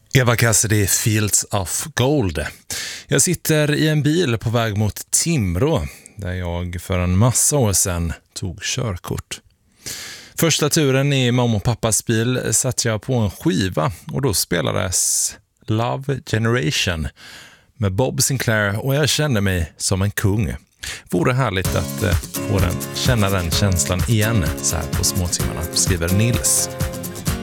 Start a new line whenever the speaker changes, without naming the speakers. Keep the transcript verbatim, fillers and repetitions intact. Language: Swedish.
Eva Cassidy, Fields of Gold. Jag sitter i en bil på väg mot Timrå, där jag för en massa år sedan tog körkort. Första turen i mamma och pappas bil satt jag på en skiva och då spelades Love Generation med Bob Sinclair och jag kände mig som en kung. Vore härligt att få den, känna den känslan igen så här på småtimmarna, skriver Nils.